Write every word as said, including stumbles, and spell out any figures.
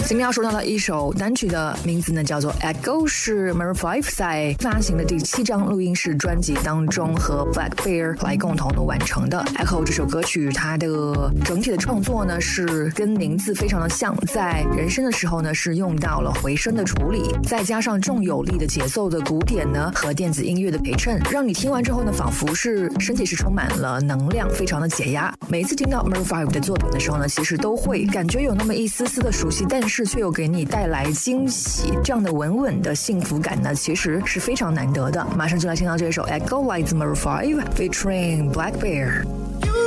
今天要说到的一首单曲的名字呢，叫做 Echo， 是 Maroon five 在发行的第七张录音室专辑当中和 Black Bear 来共同的完成的。Echo 这首歌曲，它的整体的创作呢是跟名字非常的像，在人声的时候呢是用到了回声的处理，再加上重有力的节奏的鼓点呢和电子音乐的陪衬，让你听完之后呢，仿佛是身体是充满了能量，非常的解压。每一次听到 Maroon five 的作品的时候呢，其实都会感觉有那么一丝丝的熟悉，但是却又给你带来惊喜，这样的稳稳的幸福感呢，其实是非常难得的。马上就来听到这一首 Echo 来自 Maroon five featuring Black Bear。